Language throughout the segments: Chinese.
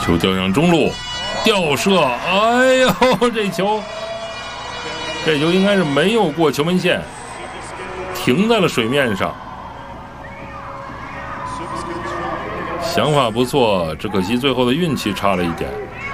球掉向中路，吊射，哎呦，这球应该是没有过球门线，停在了水面上。想法不错，只可惜最后的运气差了一点。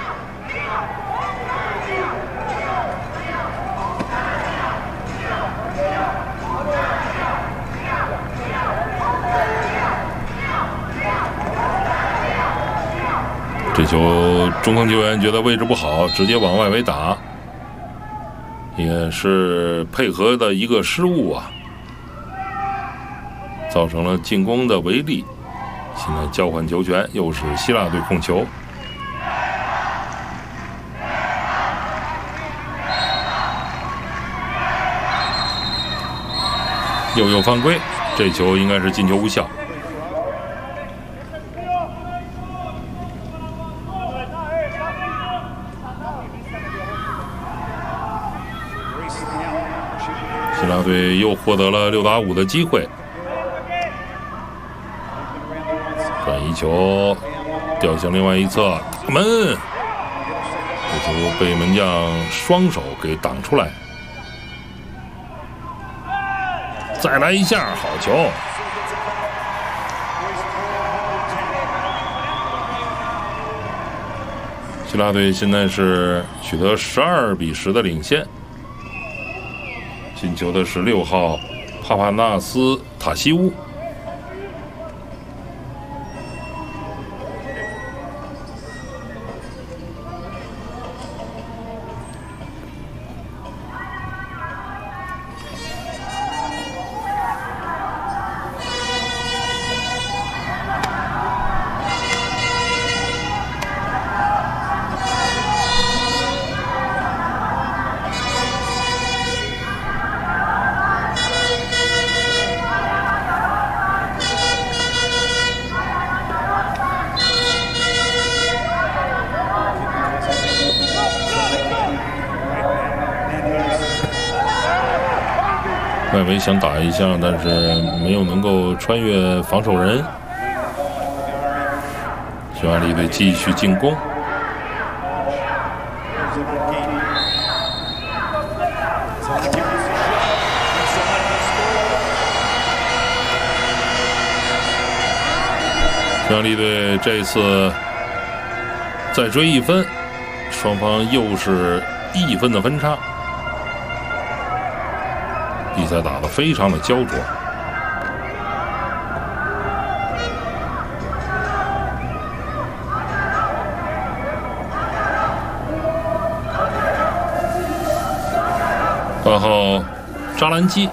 这球中锋球员觉得位置不好，直接往外围打，也是配合的一个失误啊，造成了进攻的违例。现在交换球权，又是希腊队控球。又有犯规，这球应该是进球无效。希腊队又获得了6打5的机会。转移球掉向另外一侧，打门，这球被门将双手给挡出来。再来一下，好球！希腊队现在是取得12比10的领先。进球的是6号帕帕纳斯塔西乌。外围想打一下，但是没有能够穿越防守人。匈牙利队继续进攻。匈牙利队这次再追1分，双方又是1分的分差。比赛打得非常的焦灼。8号扎兰基，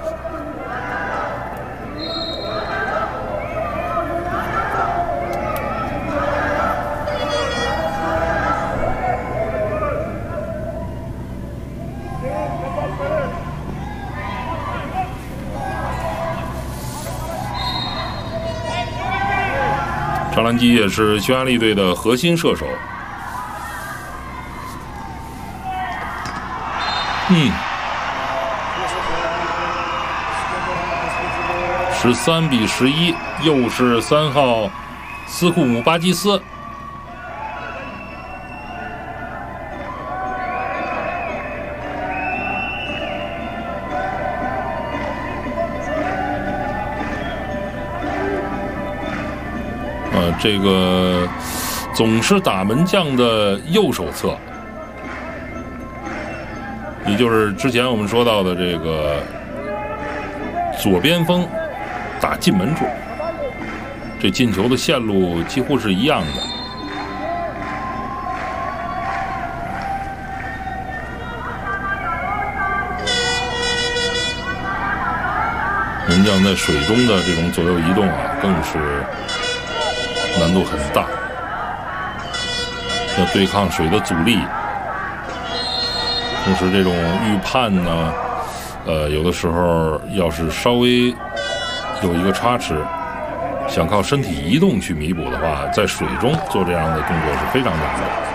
扎兰基也是匈牙利队的核心射手。13比11，又是3号斯库姆巴基斯。这个总是打门将的右手侧，也就是之前我们说到的这个左边锋打进门处，这进球的线路几乎是一样的。门将在水中的这种左右移动啊，更是难度很大，要对抗水的阻力，同时这种预判呢，有的时候要是稍微有一个差池，想靠身体移动去弥补的话，在水中做这样的动作是非常难的。